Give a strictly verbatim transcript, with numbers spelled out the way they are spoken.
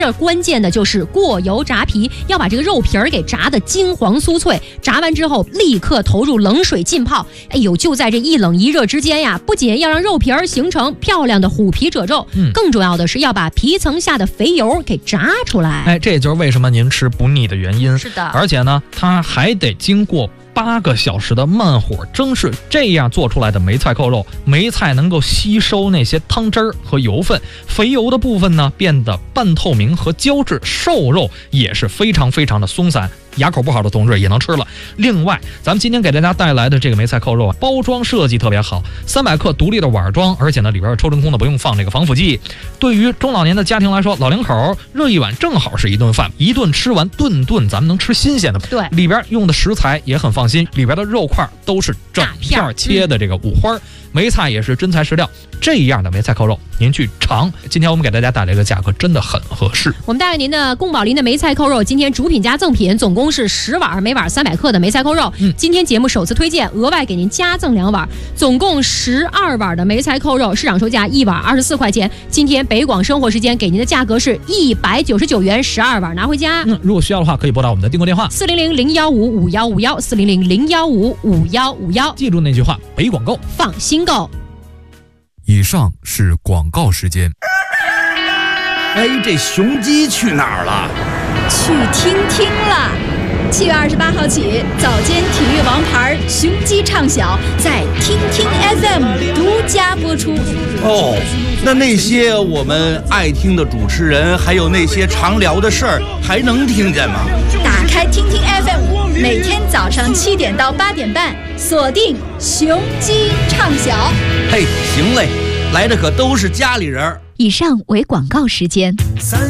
这关键的就是过油炸皮，要把这个肉皮儿给炸得金黄酥脆。炸完之后，立刻投入冷水浸泡。哎呦，就在这一冷一热之间呀，不仅要让肉皮儿形成漂亮的虎皮褶皱，嗯、更重要的是要把皮层下的肥油给炸出来。 哎，这也就是为什么您吃不腻的原因。 是的， 而且呢，它还得经过八个小时的慢火蒸饰，这样做出来的梅菜扣肉，梅菜能够吸收那些汤汁儿和油分，肥油的部分呢变得半透明和胶质，瘦肉也是非常非常的松散，牙口不好的同志也能吃了。另外，咱们今天给大家带来的这个梅菜扣肉啊，包装设计特别好，三百克独立的碗装，而且呢里边抽真空的，不用放这个防腐剂。对于中老年的家庭来说，老两口热一碗正好是一顿饭，一顿吃完，顿顿咱们能吃新鲜的。 对， 里边用的食材也很放心，里边的肉块都是整片切的这个五花。嗯，梅菜也是真材实料，这样的梅菜扣肉您去尝。今天我们给大家带来的价格真的很合适。 我们带给您的宫保林的梅菜扣肉，今天主品加赠品，总共是十碗，每碗三百克的梅菜扣肉。嗯，今天节目首次推荐，额外给您加赠两碗，总共十二碗的梅菜扣肉，市场售价一碗二十四块钱。今天北广生活时间给您的价格是一百九十九元，十二碗拿回家。 嗯，如果需要的话，可以拨打我们的订购电话四零零零幺五五幺五幺四零零零幺五五幺五幺。 记住那句话，北广购， 放心购。 以上是广告时间。 哎，这雄鸡去哪儿了？ 去听听了。七月二十八号起，早间体育王牌雄鸡唱晓在听听 F M 独家播出。 哦，那那些我们爱听的主持人，还有那些常聊的事儿，还能听见吗？ 打开听听 F M， 每天早上七点到八点半，锁定雄鸡唱晓。 嘿，行嘞，来的可都是家里人。 以上为广告时间。